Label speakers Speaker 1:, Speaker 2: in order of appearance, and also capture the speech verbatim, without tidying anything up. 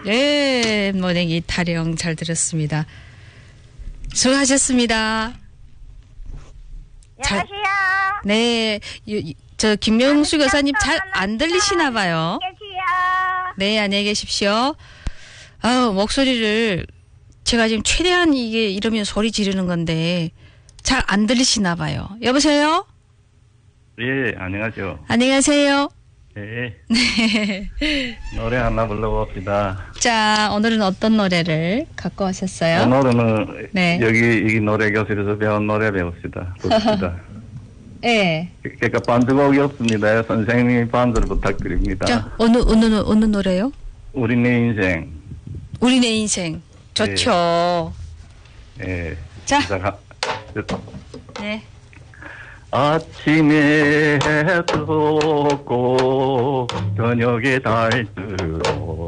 Speaker 1: 예, 모내기 타령 잘 들었습니다. 수고하셨습니다. 잘,
Speaker 2: 안녕하세요.
Speaker 1: 네, 유, 저 김명수 교사님 잘 안 들리시나 봐요.
Speaker 2: 계세요.
Speaker 1: 네, 안녕히 계십시오. 아우, 목소리를 제가 지금 최대한 이게 이러면 소리 지르는 건데 잘 안 들리시나 봐요. 여보세요?
Speaker 3: 예, 안녕하세요.
Speaker 1: 안녕하세요.
Speaker 3: 예,
Speaker 1: 네.
Speaker 3: 노래 하나 불러봅시다.
Speaker 1: 자, 오늘은 어떤 노래를 갖고 오셨어요?
Speaker 3: 오늘은
Speaker 1: 네.
Speaker 3: 여기 이 노래 교실에서 배운 노래 배웁시다. 봅시다.
Speaker 1: 네.
Speaker 3: 그러니까 반주곡이 없습니다. 선생님이 반주를 부탁드립니다.
Speaker 1: 자, 어느, 어느, 어느 노래요?
Speaker 3: 우리 내 인생.
Speaker 1: 우리 내 인생. 좋죠.
Speaker 3: 예.
Speaker 1: 자.
Speaker 3: 시작하-
Speaker 1: 네.
Speaker 3: 아침에 해 뜨고 저녁에 달 뜨고